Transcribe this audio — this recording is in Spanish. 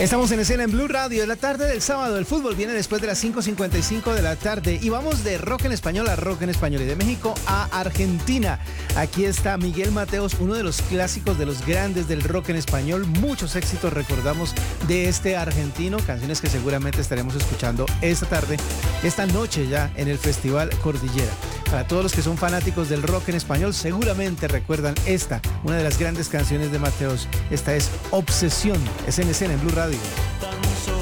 Estamos en escena en Blue Radio. En la tarde del sábado, el fútbol viene después de las 5:55 de la tarde y vamos de rock en español a rock en español y de México a Argentina. Aquí está Miguel Mateos, uno de los clásicos, de los grandes del rock en español. Muchos éxitos recordamos de este argentino, canciones que seguramente estaremos escuchando esta tarde, esta noche ya en el Festival Cordillera. Para todos los que son fanáticos del rock en español, seguramente recuerdan esta, una de las grandes canciones de Mateos. Esta es Obsesión. Es en escena en Blue Radio.